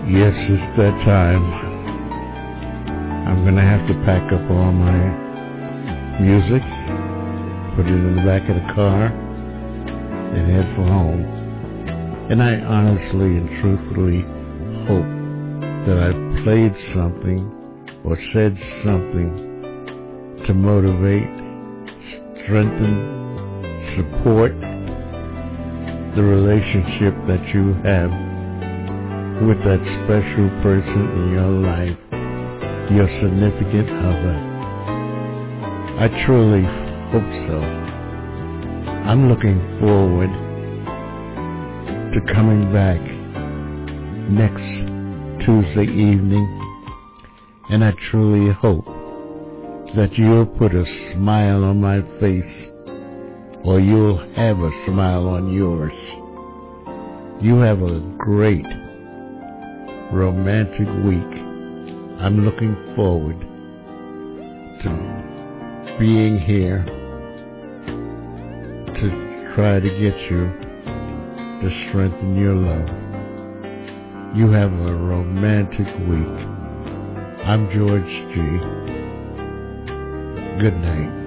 Yes, it's that time. I'm gonna have to pack up all my music, put it in the back of the car, and head for home. And I honestly and truthfully hope that I played something or said something to motivate, strengthen, support the relationship that you have with that special person in your life, your significant other. I truly hope so. I'm looking forward to coming back next Tuesday evening, and I truly hope that you'll put a smile on my face, or you'll have a smile on yours. You have a great romantic week. I'm looking forward to being here to try to get you to strengthen your love. You have a romantic week. I'm George G. Good night.